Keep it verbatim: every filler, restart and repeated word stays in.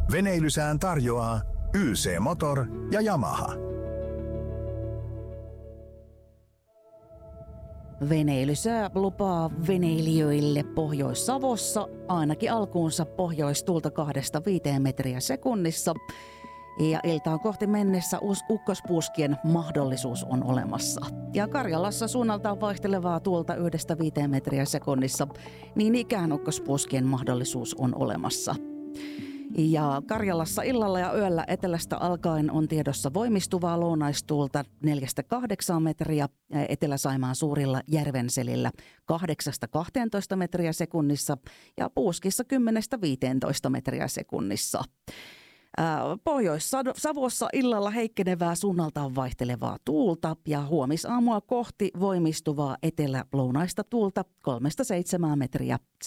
Veneilysään tarjoaa Y C Motor ja Yamaha. Veneilysää lupaa veneilijöille Pohjois-Savossa ainakin alkuunsa pohjoistuulta kahdesta viiteen metriä sekunnissa. Ja iltaan kohti mennessä ukkospuuskien mahdollisuus on olemassa. Ja Karjalassa suunnaltaan vaihtelevaa tuulta yhdestä viiteen metriä sekunnissa, niin ikään ukkospuuskien mahdollisuus on olemassa. Ja Karjalassa illalla ja yöllä etelästä alkaen on tiedossa voimistuvaa lounaistuulta neljästä kahdeksaan metriä, Etelä-Saimaan suurilla järvenselillä kahdeksasta kahteentoista metriä sekunnissa ja puuskissa kymmenestä viiteentoista metriä sekunnissa. Pohjois-Savossa illalla heikkenevää suunnaltaan vaihtelevaa tuulta ja huomisaamua kohti voimistuvaa etelä-lounaista tuulta kolmesta seitsemään metriä